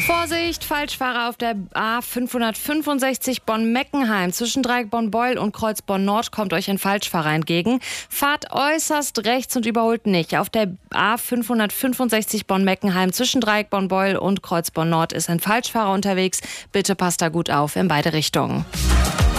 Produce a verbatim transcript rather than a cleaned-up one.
Vorsicht, Falschfahrer auf der A fünfhundertfünfundsechzig Bonn-Meckenheim. Zwischen Dreieck Bonn-Beul und Kreuz Bonn-Nord kommt euch ein Falschfahrer entgegen. Fahrt äußerst rechts und überholt nicht. Auf der A fünfhundertfünfundsechzig Bonn-Meckenheim zwischen Dreieck Bonn-Beul und Kreuz Bonn-Nord ist ein Falschfahrer unterwegs. Bitte passt da gut auf in beide Richtungen.